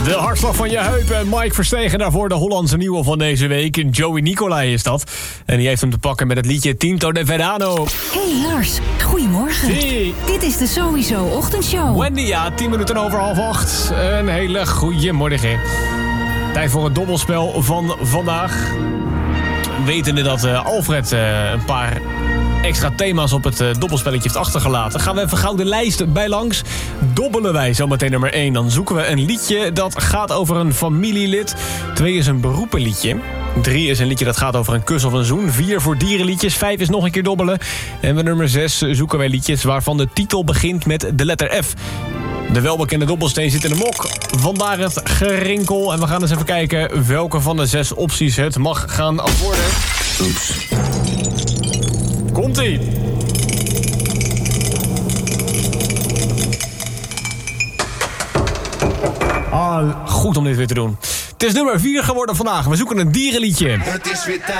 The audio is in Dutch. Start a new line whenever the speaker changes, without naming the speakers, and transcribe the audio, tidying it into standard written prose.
De hartslag van je heup en Mike Verstegen daarvoor de Hollandse nieuwe van deze week. Joey Nicolai is dat. En die heeft hem te pakken met het liedje Tinto de Verano.
Hey Lars, goedemorgen.
Hey.
Dit is de Sowieso Ochtendshow.
Wendy, ja, 10 minuten over 7:30. Een hele goede morgen. Tijd voor het dobbelspel van vandaag. Wetende dat Alfred een paar extra thema's op het dobbelspelletje heeft achtergelaten, gaan we even gauw de lijst bij langs. Dobbelen wij zometeen nummer 1. Dan zoeken we een liedje dat gaat over een familielid. 2 is een beroepenliedje. 3 is een liedje dat gaat over een kus of een zoen. 4 voor dierenliedjes. 5 is nog een keer dobbelen. En bij nummer 6 zoeken wij liedjes waarvan de titel begint met de letter F. De welbekende dobbelsteen zit in de mok. Vandaar het gerinkel. En we gaan eens even kijken welke van de 6 opties het mag gaan worden. Oeps. Komt-ie. Goed om dit weer te doen. Het is nummer 4 geworden vandaag. We zoeken een dierenliedje.
Het is weer tijd.